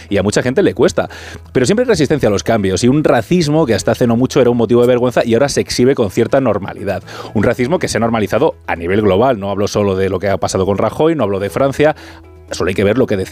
y a mucha gente le cuesta. Pero siempre hay resistencia a los cambios y un racismo que hasta hace no mucho era un motivo de vergüenza y ahora se exhibe con cierta normalidad. Un racismo que se ha normalizado a nivel global. No hablo solo de lo que ha pasado con Rajoy, no hablo de Francia. Solo hay que ver lo que decía